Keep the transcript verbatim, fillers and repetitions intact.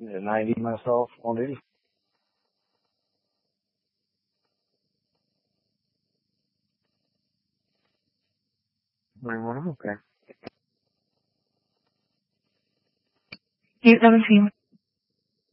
ninety myself, one eighty. ninety-one, okay. eight seventeen.